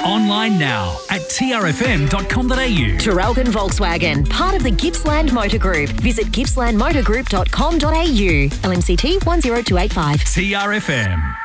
Online now at trfm.com.au. Traralgon Volkswagen, part of the Gippsland Motor Group. Visit gippslandmotorgroup.com.au. LMCT 10285. TRFM.